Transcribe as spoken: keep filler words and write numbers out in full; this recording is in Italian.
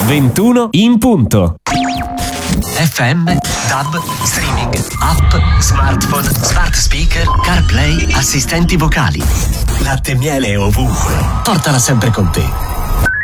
ventuno in punto. F M, DAB, streaming, app, smartphone, smart speaker, CarPlay, assistenti vocali. Latte e miele ovunque. Portala sempre con te.